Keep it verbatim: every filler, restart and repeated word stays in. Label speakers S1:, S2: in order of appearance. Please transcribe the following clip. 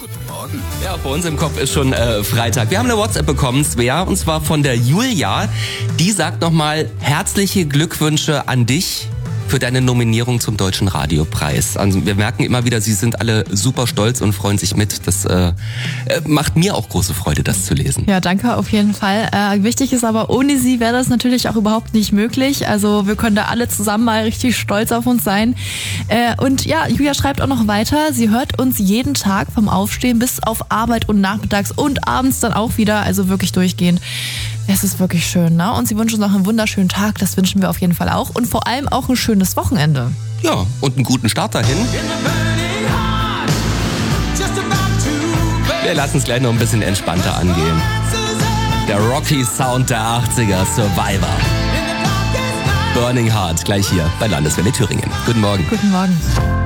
S1: Guten Morgen.
S2: Ja, bei uns im Kopf ist schon äh, Freitag. Wir haben eine WhatsApp bekommen, Svea, und zwar von der Julia. Die sagt nochmal herzliche Glückwünsche an dich für deine Nominierung zum Deutschen Radiopreis. Also wir merken immer wieder, sie sind alle super stolz und freuen sich mit. Das äh, macht mir auch große Freude, das zu lesen.
S3: Ja, danke auf jeden Fall. Äh, wichtig ist aber, ohne sie wäre das natürlich auch überhaupt nicht möglich. Also wir können da alle zusammen mal richtig stolz auf uns sein. Äh, und ja, Julia schreibt auch noch weiter. Sie hört uns jeden Tag vom Aufstehen bis auf Arbeit und nachmittags und abends dann auch wieder. Also wirklich durchgehend. Es ist wirklich schön, ne? Und sie wünschen uns noch einen wunderschönen Tag. Das wünschen wir auf jeden Fall auch. Und vor allem auch ein schönes Wochenende.
S2: Ja, und einen guten Start dahin. Wir lassen es gleich noch ein bisschen entspannter angehen. Der Rocky Sound der achtziger, Survivor. Burning Heart, gleich hier bei Landeswelle Thüringen. Guten Morgen.
S3: Guten Morgen.